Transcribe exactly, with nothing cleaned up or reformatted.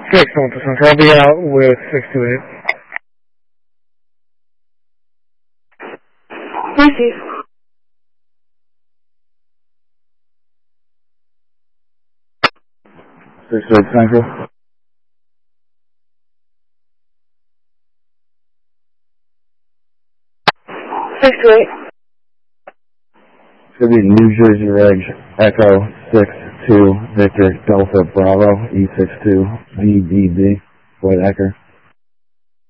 six, one to Central. I'll be out with six two eight. Receive. six eight Central. six two eight. Should be New Jersey Reg Echo six two Victor Delta Bravo E six two V B B White Ecker.